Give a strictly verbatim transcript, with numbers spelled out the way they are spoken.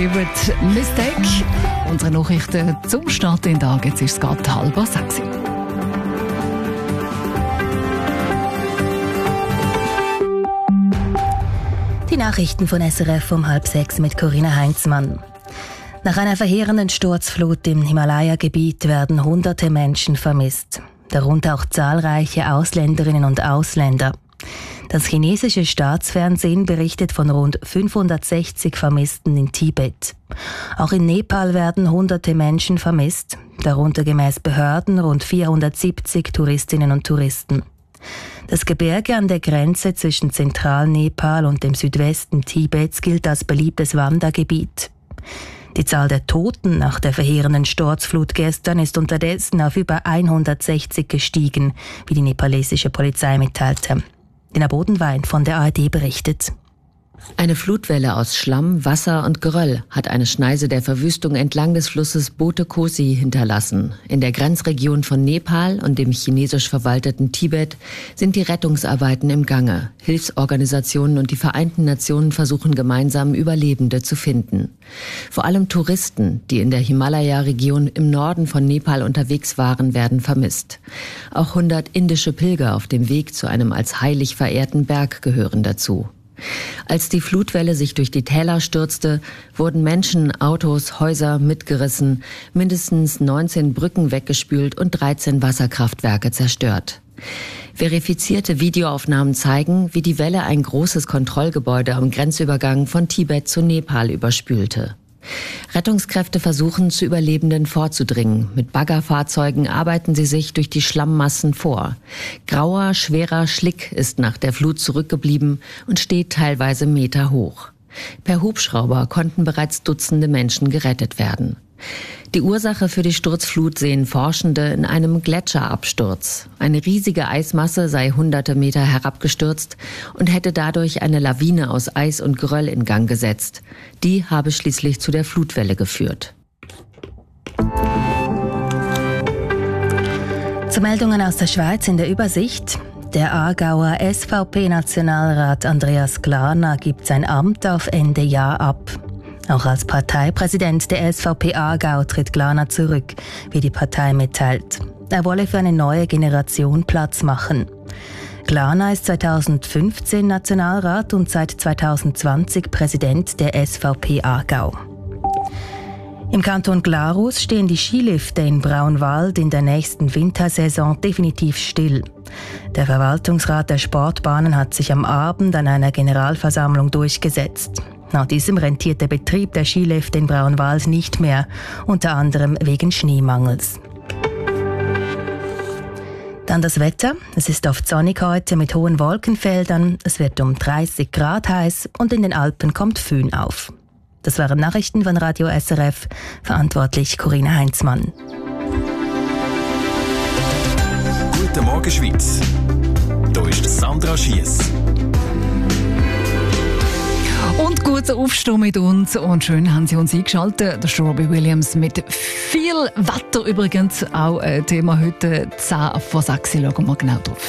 Über Mistake. Unsere Nachrichten zum Start in den Tag. Jetzt ist es gerade halb sechs. Die Nachrichten von S R F um halb sechs mit Corinna Heinzmann. Nach einer verheerenden Sturzflut im Himalaya-Gebiet werden hunderte Menschen vermisst, darunter auch zahlreiche Ausländerinnen und Ausländer. Das chinesische Staatsfernsehen berichtet von rund fünfhundertsechzig Vermissten in Tibet. Auch in Nepal werden hunderte Menschen vermisst, darunter gemäß Behörden rund vierhundertsiebzig Touristinnen und Touristen. Das Gebirge an der Grenze zwischen Zentralnepal und dem Südwesten Tibets gilt als beliebtes Wandergebiet. Die Zahl der Toten nach der verheerenden Sturzflut gestern ist unterdessen auf über hundertsechzig gestiegen, wie die nepalesische Polizei mitteilte. Dina Bodenwein von der A R D berichtet. Eine Flutwelle aus Schlamm, Wasser und Geröll hat eine Schneise der Verwüstung entlang des Flusses Bote Kosi hinterlassen. In der Grenzregion von Nepal und dem chinesisch verwalteten Tibet sind die Rettungsarbeiten im Gange. Hilfsorganisationen und die Vereinten Nationen versuchen gemeinsam, Überlebende zu finden. Vor allem Touristen, die in der Himalaya-Region im Norden von Nepal unterwegs waren, werden vermisst. Auch hundert indische Pilger auf dem Weg zu einem als heilig verehrten Berg gehören dazu. Als die Flutwelle sich durch die Täler stürzte, wurden Menschen, Autos, Häuser mitgerissen, mindestens neunzehn Brücken weggespült und dreizehn Wasserkraftwerke zerstört. Verifizierte Videoaufnahmen zeigen, wie die Welle ein großes Kontrollgebäude am Grenzübergang von Tibet zu Nepal überspülte. Rettungskräfte versuchen, zu Überlebenden vorzudringen. Mit Baggerfahrzeugen arbeiten sie sich durch die Schlammmassen vor. Grauer, schwerer Schlick ist nach der Flut zurückgeblieben und steht teilweise Meter hoch. Per Hubschrauber konnten bereits Dutzende Menschen gerettet werden. Die Ursache für die Sturzflut sehen Forschende in einem Gletscherabsturz. Eine riesige Eismasse sei hunderte Meter herabgestürzt und hätte dadurch eine Lawine aus Eis und Geröll in Gang gesetzt. Die habe schließlich zu der Flutwelle geführt. Zu Meldungen aus der Schweiz in der Übersicht. Der Aargauer S V P-Nationalrat Andreas Glarner gibt sein Amt auf Ende Jahr ab. Auch als Parteipräsident der S V P Aargau tritt Glarner zurück, wie die Partei mitteilt. Er wolle für eine neue Generation Platz machen. Glarner ist zweitausendfünfzehn Nationalrat und seit zweitausendzwanzig Präsident der S V P Aargau. Im Kanton Glarus stehen die Skilifte in Braunwald in der nächsten Wintersaison definitiv still. Der Verwaltungsrat der Sportbahnen hat sich am Abend an einer Generalversammlung durchgesetzt. Nach diesem rentiert der Betrieb der Skilifte in Braunwald nicht mehr, unter anderem wegen Schneemangels. Dann das Wetter. Es ist oft sonnig heute mit hohen Wolkenfeldern. Es wird um dreißig Grad heiß und in den Alpen kommt Föhn auf. Das waren Nachrichten von Radio S R F. Verantwortlich Corinna Heinzmann. Guten Morgen Schweiz. Hier ist Sandra Schiess. Und gut aufstehen mit uns. Und schön haben Sie uns eingeschaltet. Der Robbie Williams mit viel Wetter übrigens. Auch ein Thema heute zehn vor sechs. Schauen wir genau drauf.